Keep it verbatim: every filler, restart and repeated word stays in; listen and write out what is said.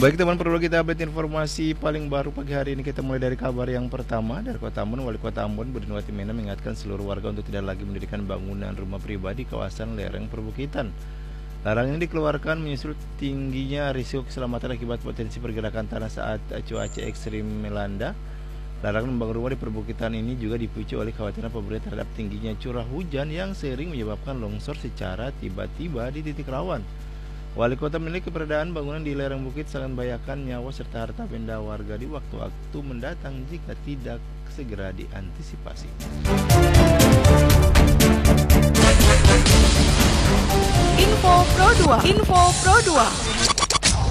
Baik teman, perlu kita update informasi paling baru pagi hari ini. Kita mulai dari kabar yang pertama dari Kota Ambon. Wali Kota Ambon Budinwati Mena mengingatkan seluruh warga untuk tidak lagi mendirikan bangunan rumah pribadi kawasan lereng perbukitan. Larangan ini dikeluarkan menyusul tingginya risiko keselamatan akibat potensi pergerakan tanah saat cuaca ekstrim melanda. Larangan membangun rumah di perbukitan ini juga dipicu oleh kekhawatiran pemerintah terhadap tingginya curah hujan yang sering menyebabkan longsor secara tiba-tiba di titik rawan. Wali kota menilai keberadaan bangunan di lereng bukit sangat membahayakan nyawa serta harta benda warga di waktu-waktu mendatang jika tidak segera diantisipasi. Info Pro dua, Info Pro dua.